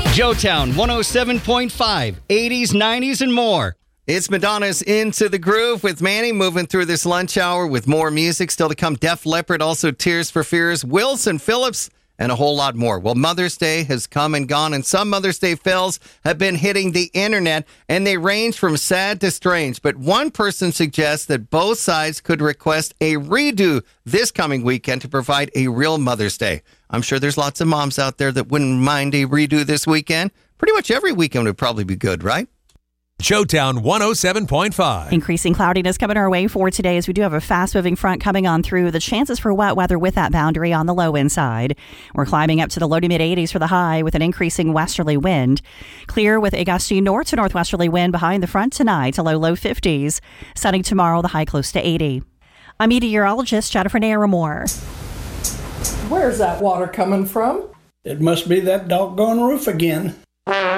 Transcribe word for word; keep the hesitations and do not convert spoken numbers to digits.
Joetown one oh seven point five, eighties, nineties, and more. It's Madonna's Into the Groove with Manny moving through this lunch hour with more music still to come. Def Leppard, also Tears for Fears, Wilson Phillips, and a whole lot more. Well, Mother's Day has come and gone, and some Mother's Day fails have been hitting the internet, and they range from sad to strange. But one person suggests that both sides could request a redo this coming weekend to provide a real Mother's Day. I'm sure there's lots of moms out there that wouldn't mind a redo this weekend. Pretty much every weekend would probably be good, right? Joetown one oh seven point five. Increasing cloudiness coming our way for today as we do have a fast-moving front coming on through. The chances for wet weather with that boundary on the low end side. We're climbing up to the low to mid-eighties for the high with an increasing westerly wind. Clear with a gusty north to northwesterly wind behind the front tonight to low, low fifties. Sunny tomorrow, the high close to eighty. I'm meteorologist Jennifer Naramore. Where's that water coming from? It must be that doggone roof again.